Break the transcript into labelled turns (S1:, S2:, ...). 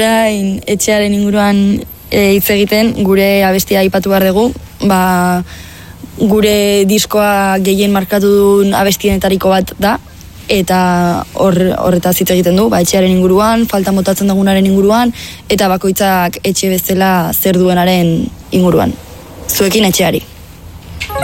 S1: orain etxearen inguruan hitz egiten, gure abestia aipatu behar dugu, gure diskoa gehien markatu duen abestienetariko bat da, eta horretaz hitz egiten du, etxearen inguruan, falta motatzen dugunaren inguruan, eta bakoitzak etxe bezala zer duenaren inguruan. Zuekin etxeari.